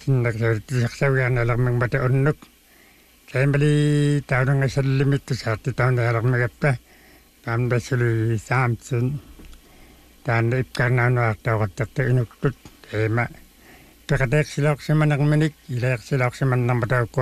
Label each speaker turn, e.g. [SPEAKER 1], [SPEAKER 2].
[SPEAKER 1] tinnaksavitiaqsaviarnalerming mata unnuk kaimali taunangasallimittu saatti taunaalермагапpa таамдассули саамтсин таанна ипкарнааnuartauqattарта инуктут эма пекатеқсилаорсиманерминик илаерсилаорсиманнарма таукку